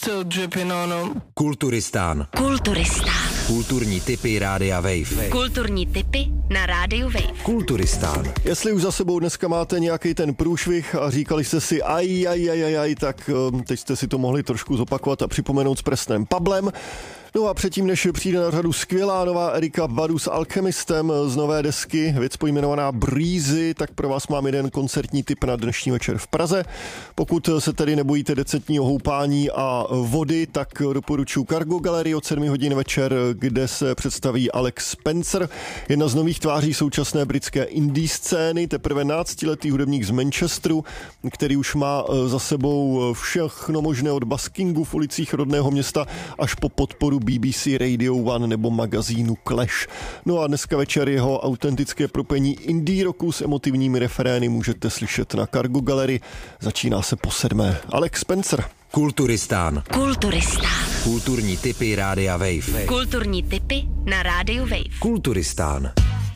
still dripping on 'em. Kulturistán. Kulturistán. Kulturní tipy Rádia Wave. Kulturní tipy na Rádiu Wave. Kulturistán. Jestli už za sebou dneska máte nějaký ten průšvih a říkali jste si aj, tak teď jste si to mohli trošku zopakovat a připomenout s Presnem Pablem. No a předtím, než přijde na řadu skvělá nová Erika Badu s Alchemistem z nové desky, věc pojmenovaná Breezy, tak pro vás mám jeden koncertní tip na dnešní večer v Praze. Pokud se tedy nebojíte decentního houpání a vody, tak doporučuji Cargo Gallery od 7 hodin večer, kde se představí Alex Spencer, jedna z nových tváří současné britské indie scény, teprve 12letý hudebník z Manchesteru, který už má za sebou všechno možné od buskingu v ulicích rodného města až po podporu BBC Radio One nebo magazínu Clash. No a dneska večer jeho autentické propení indie rocku s emotivními refrény můžete slyšet na Cargo Gallery. Začíná se po 7. Alex Spencer. Kulturistán. Kulturistán. Kulturní tipy Rádia Wave. Kulturní tipy na Rádiu Wave. Kulturistán.